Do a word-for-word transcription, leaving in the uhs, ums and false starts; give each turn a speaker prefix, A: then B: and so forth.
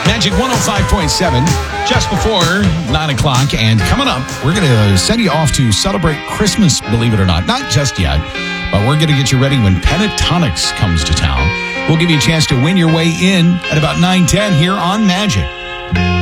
A: Magic one oh five point seven, just before nine o'clock. And coming up, we're going to send you off to celebrate Christmas, believe it or not. Not just yet, but we're going to get you ready when Pentatonics comes to town. We'll give you a chance to win your way in at about nine ten here on Magic.